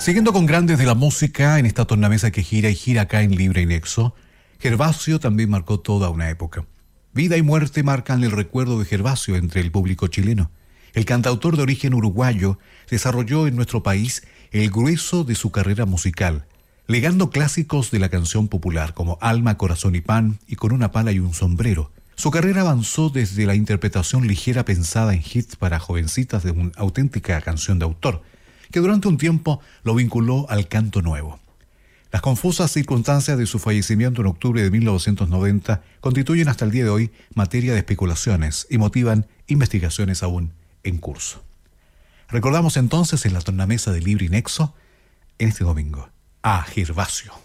Siguiendo con grandes de la música, en esta tornamesa que gira y gira acá en Libre y Nexo, Gervasio también marcó toda una época. Vida y muerte marcan el recuerdo de Gervasio entre el público chileno. El cantautor de origen uruguayo desarrolló en nuestro país el grueso de su carrera musical, legando clásicos de la canción popular como Alma, Corazón y Pan y Con una pala y un sombrero. Su carrera avanzó desde la interpretación ligera pensada en hits para jovencitas de una auténtica canción de autor, que durante un tiempo lo vinculó al canto nuevo. Las confusas circunstancias de su fallecimiento en octubre de 1990 constituyen hasta el día de hoy materia de especulaciones y motivan investigaciones aún en curso. Recordamos entonces en la tornamesa de Libre y Nexo, en este domingo, a Gervasio.